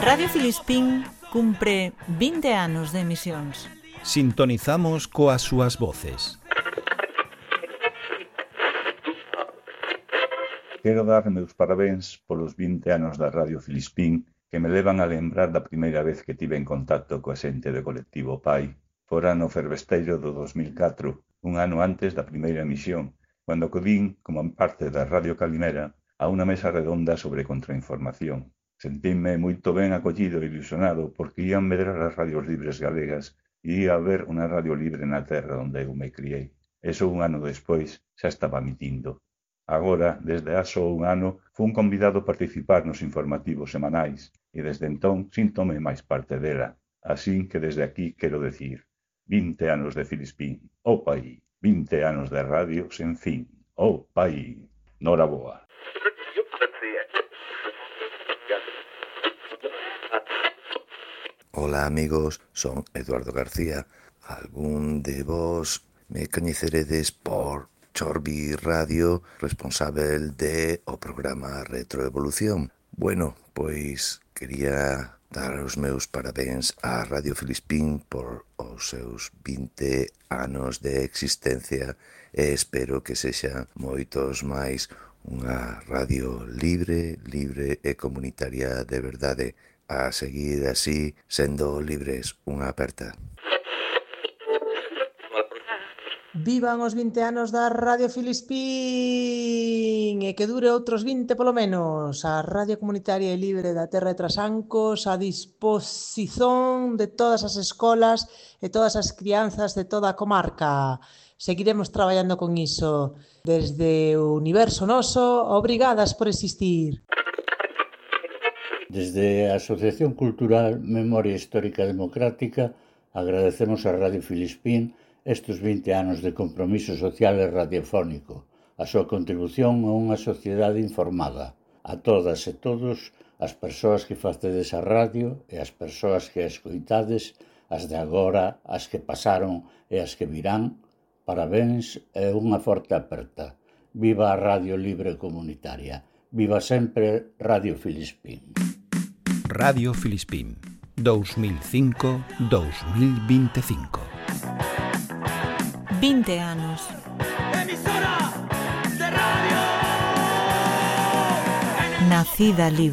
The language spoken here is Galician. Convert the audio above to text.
Radio Filispín cumpre 20 anos de emisións. Sintonizamos coas súas voces. Quero dar meus parabéns polos 20 anos da Radio Filispín que me levan a lembrar da primeira vez que tive en contacto coa xente do colectivo PAI. Fora no fervesteiro do 2004, un ano antes da primeira emisión, cando acudín, como parte da Radio Calimera, a unha mesa redonda sobre contrainformación. Sentínme moito ben acollido e ilusionado porque ían medrar as radios libres galegas e ia haber unha radio libre na terra onde eu me criei. Eso un ano despois xa estaba emitindo. Agora, desde ha só un ano, fun convidado a participar nos informativos semanais e desde entón síntome máis parte dela. Así que desde aquí quero decir 20 anos de Filispín, o Pai, 20 anos de radio sen fin, o Pai, noraboa. Ola amigos, son Eduardo García. Algún de vos me coñeceredes por Chorbi Radio, responsável de o programa Retroevolución. Bueno, pois quería dar os meus parabéns á Radio Filispín por os seus 20 anos de existencia e espero que sexan moitos máis unha radio libre e comunitaria de verdade. A seguir así, sendo libres, unha aperta. Vivan os 20 anos da Radio Filispín e que dure outros 20 polo menos. A Radio Comunitaria e Libre da Terra de Trasancos a disposición de todas as escolas e todas as crianzas de toda a comarca. Seguiremos traballando con iso. Desde o universo noso, obrigadas por existir. Desde a Asociación Cultural Memoria Histórica Democrática agradecemos a Radio Filispín estes 20 anos de compromiso social e radiofónico, a súa contribución a unha sociedade informada, a todas e todos as persoas que facedes a radio e as persoas que a escoitades, as de agora, as que pasaron e as que virán, parabéns e unha forte aperta. Viva a Radio Libre Comunitaria. Viva sempre Radio Filispín. Radio Filispín, 2005-2025. 20 anos. Emisora de radio. Nacida libre.